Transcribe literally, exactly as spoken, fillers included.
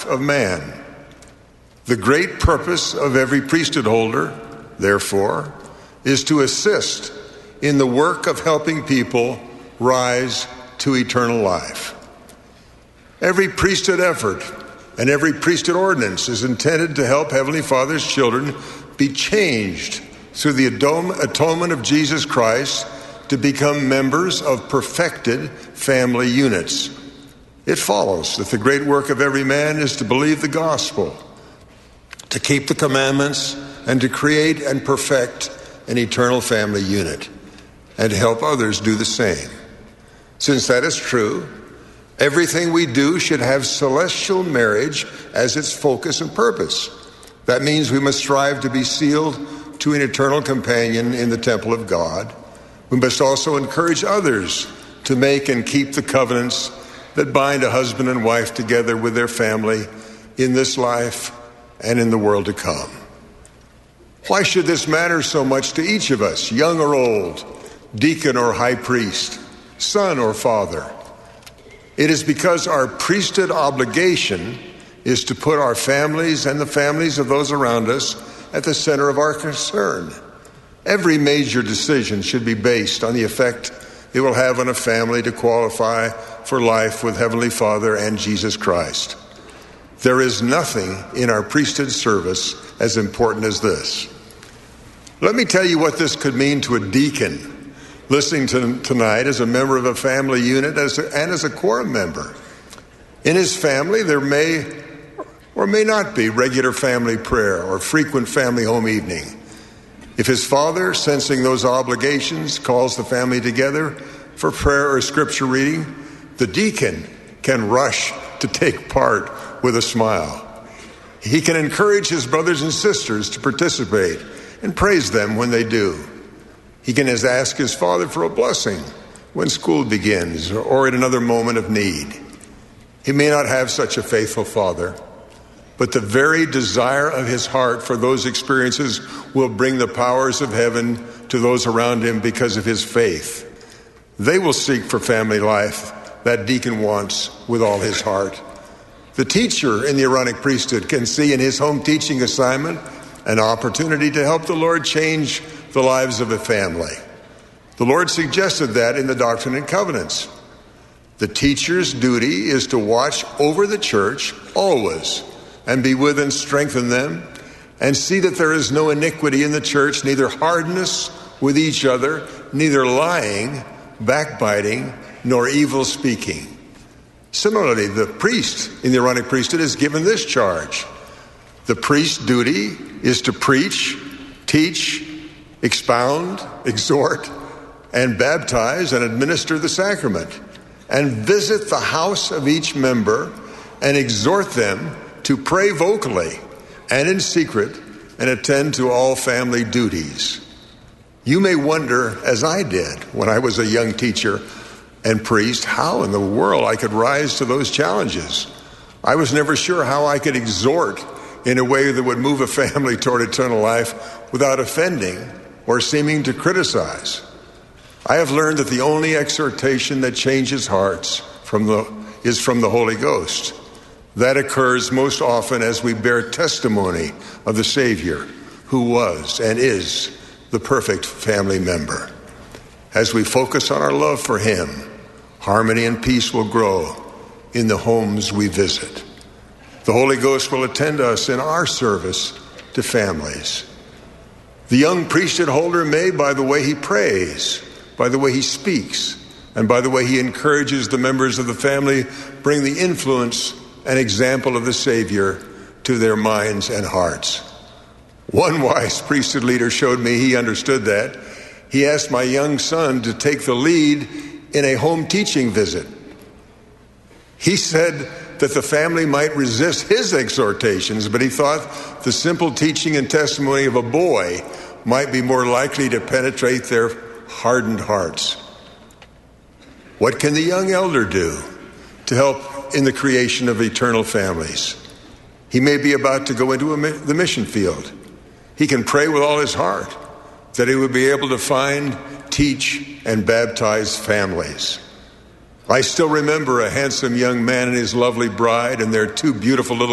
life of man. The great purpose of every priesthood holder, therefore, is to assist in the work of helping people rise to eternal life. Every priesthood effort and every priesthood ordinance is intended to help Heavenly Father's children be changed through the atonement of Jesus Christ to become members of perfected family units. It follows that the great work of every man is to believe the gospel, to keep the commandments, and to create and perfect an eternal family unit, and to help others do the same. Since that is true, everything we do should have celestial marriage as its focus and purpose. That means we must strive to be sealed to an eternal companion in the temple of God. We must also encourage others to make and keep the covenants that bind a husband and wife together with their family in this life and in the world to come. Why should this matter so much to each of us, young or old, deacon or high priest, son or father? It is because our priesthood obligation is to put our families and the families of those around us at the center of our concern. Every major decision should be based on the effect it will have on a family to qualify for life with Heavenly Father and Jesus Christ. There is nothing in our priesthood service as important as this. Let me tell you what this could mean to a deacon listening to tonight as a member of a family unit as a, and as a quorum member. In his family, there may or may not be regular family prayer or frequent family home evening. If his father, sensing those obligations, calls the family together for prayer or scripture reading, the deacon can rush to take part with a smile. He can encourage his brothers and sisters to participate and praise them when they do. He can ask his father for a blessing when school begins or at another moment of need. He may not have such a faithful father, but the very desire of his heart for those experiences will bring the powers of heaven to those around him because of his faith. They will seek for family life that deacon wants with all his heart. The teacher in the Aaronic priesthood can see in his home teaching assignment an opportunity to help the Lord change the lives of a family. The Lord suggested that in the Doctrine and Covenants. The teacher's duty is to watch over the church always and be with and strengthen them, and see that there is no iniquity in the church, neither hardness with each other, neither lying, backbiting, nor evil speaking. Similarly, the priest in the Aaronic priesthood is given this charge. The priest's duty is to preach, teach, expound, exhort, and baptize and administer the sacrament, and visit the house of each member and exhort them to pray vocally and in secret and attend to all family duties. You may wonder, as I did when I was a young teacher and priest, how in the world I could rise to those challenges. I was never sure how I could exhort in a way that would move a family toward eternal life without offending or seeming to criticize. I have learned that the only exhortation that changes hearts from the, is from the Holy Ghost. That occurs most often as we bear testimony of the Savior, who was and is the perfect family member. As we focus on our love for him, harmony and peace will grow in the homes we visit. The Holy Ghost will attend us in our service to families. The young priesthood holder may, by the way he prays, by the way he speaks, and by the way he encourages the members of the family, bring the influence and example of the Savior to their minds and hearts. One wise priesthood leader showed me he understood that. He asked my young son to take the lead in a home teaching visit. He said that the family might resist his exhortations, but he thought the simple teaching and testimony of a boy might be more likely to penetrate their hardened hearts. What can the young elder do to help in the creation of eternal families? He may be about to go into a, the mission field. He can pray with all his heart that he would be able to find, teach, and baptize families. I still remember a handsome young man and his lovely bride and their two beautiful little